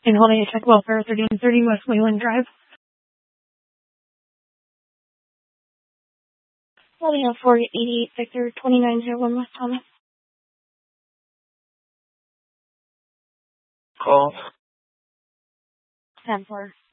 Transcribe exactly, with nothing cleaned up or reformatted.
and holding a check welfare thirty-one thirty West Wayland Drive. Holding a four eighty-eight Victor twenty-nine oh one West Thomas. Call. ten four.